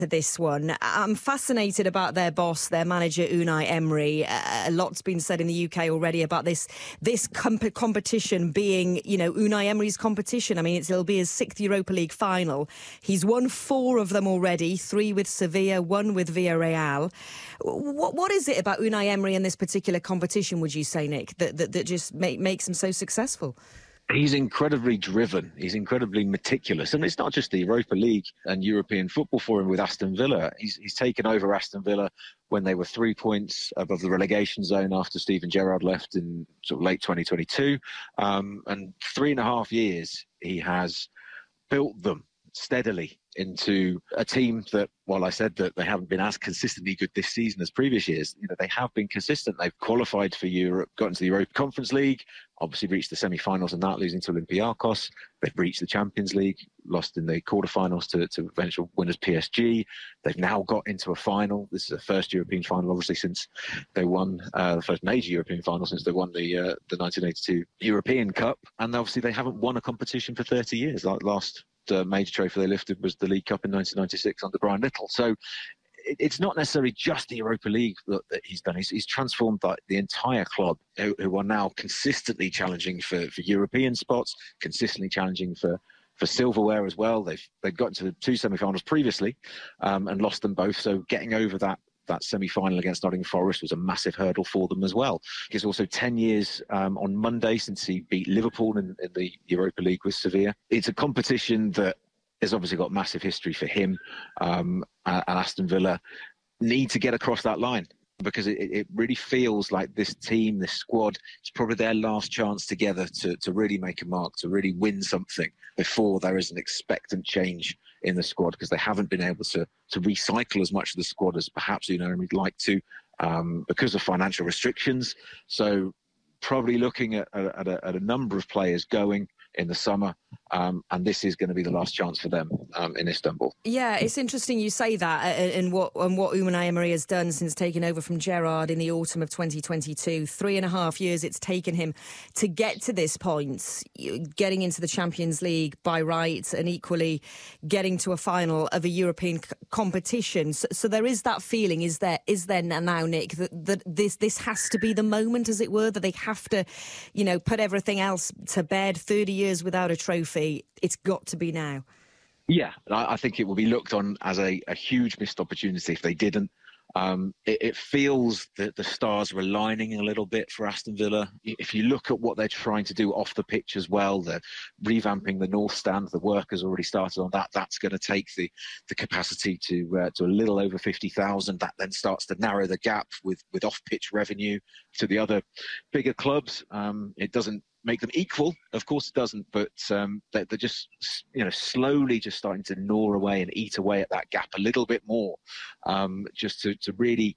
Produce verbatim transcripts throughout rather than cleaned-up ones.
this one. I'm fascinated about their boss, their manager, Unai Emery. Uh, a lot's been said in the U K already about this this comp- competition being, you know, Unai Emery's competition. I mean, it's, it'll be his sixth Europa League final. He's won four of them already, three with Sevilla, one with Villarreal. What, what is it about Unai Emery in this particular competition, would you say, Nick, that, that, that just make, makes him so successful? He's incredibly driven. He's incredibly meticulous. And it's not just the Europa League and European football for him with Aston Villa. He's, he's taken over Aston Villa when they were three points above the relegation zone after Steven Gerrard left in sort of late twenty twenty-two. Um, and three and a half years, he has built them steadily into a team that, while I said that they haven't been as consistently good this season as previous years, you know, they have been consistent. They've qualified for Europe, got into the Europa Conference League, obviously reached the semi-finals and that, losing to Olympiacos. They've reached the Champions League, lost in the quarter-finals to, to eventual winners P S G. They've now got into a final. This is the first European final, obviously, since they won uh, the first major European final since they won the uh, the nineteen eighty-two European Cup. And obviously they haven't won a competition for thirty years. Like last uh, major trophy they lifted was the League Cup in nineteen ninety-six under Brian Little. So it, it's not necessarily just the Europa League that, that he's done. He's, he's transformed the, the entire club, who, who are now consistently challenging for, for European spots, consistently challenging for for silverware as well. They've they've got to the two semi-finals previously um, and lost them both. So getting over that that semi-final against Nottingham Forest was a massive hurdle for them as well. It's also ten years um, on Monday since he beat Liverpool in, in the Europa League with Sevilla. It's a competition that has obviously got massive history for him, um, and Aston Villa need to get across that line, because it, it really feels like this team, this squad, it's probably their last chance together to, to really make a mark, to really win something before there is an expectant change in the squad, because they haven't been able to to recycle as much of the squad as perhaps you know we'd like to, um, because of financial restrictions. So probably looking at, at, a, at a number of players going in the summer, um, and this is going to be the last chance for them um, in Istanbul. Yeah, it's interesting you say that, and what and what Unai Emery has done since taking over from Gerrard in the autumn of twenty twenty-two. Three and a half years it's taken him to get to this point, getting into the Champions League by right, and equally getting to a final of a European c- competition. So, so there is that feeling, is there? Is there now, Nick, that, that this this has to be the moment, as it were, that they have to, you know, put everything else to bed. Thirty years without a trophy, it's got to be now. Yeah, I think it will be looked on as a, a huge missed opportunity if they didn't. Um, it, it feels that the stars are aligning a little bit for Aston Villa. If you look at what they're trying to do off the pitch as well, they're revamping the North Stand. The work has already started on that. That's going to take the, the capacity to uh, to a little over fifty thousand. That then starts to narrow the gap with, with off-pitch revenue to the other bigger clubs. Um, it doesn't make them equal, of course it doesn't, but um, they're, they're just, you know, slowly just starting to gnaw away and eat away at that gap a little bit more, um, just to, to really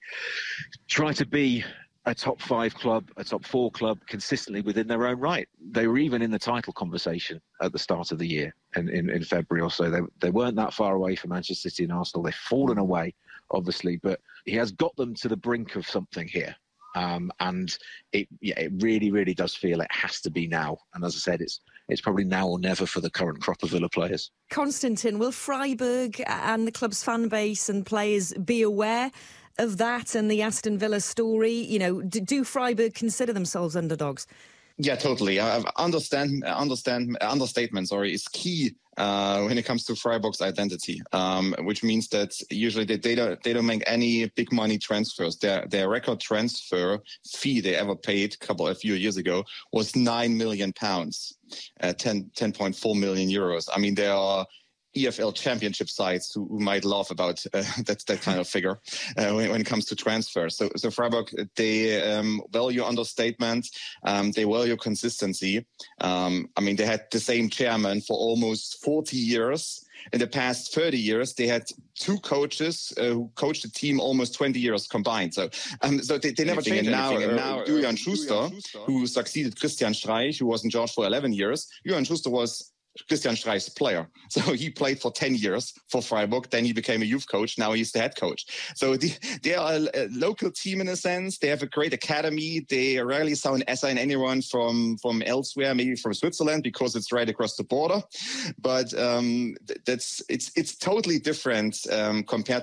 try to be a top five club, a top four club consistently within their own right. They were even in the title conversation at the start of the year in, in, in February or so. They, they weren't that far away from Manchester City and Arsenal. They've fallen away, obviously, but he has got them to the brink of something here. Um, and it, yeah, it really, really does feel it has to be now. And as I said, it's it's probably now or never for the current crop of Villa players. Konstantin, will Freiburg and the club's fan base and players be aware of that and the Aston Villa story? You know, do, do Freiburg consider themselves underdogs? Yeah, totally. I understand, understand, understatement, sorry, is key uh, when it comes to Freiburg's identity, um, which means that usually they, they, don't, they don't make any big money transfers. Their their record transfer fee they ever paid a couple a few years ago was nine million pounds, uh, ten, ten point four million euros. I mean, they are E F L championship sides who, who might laugh about uh, that that kind of figure uh, when, when it comes to transfers. So, so Freiburg, they um, value understatement, um, they value consistency. Um, I mean, they had the same chairman for almost forty years. In the past thirty years, they had two coaches uh, who coached the team almost twenty years combined. So, um, so they, they never changed and anything. now, And uh, now, uh, Julian Julian Schuster, Schuster, who succeeded Christian Streich, who was in charge for eleven years, Julian Schuster was Christian Streich, player. So he played for ten years for Freiburg. Then he became a youth coach. Now he's the head coach. So the, they are a, a local team in a sense. They have a great academy. They rarely sign, assign anyone from, from elsewhere, maybe from Switzerland, because it's right across the border. But um, that's it's it's totally different um, compared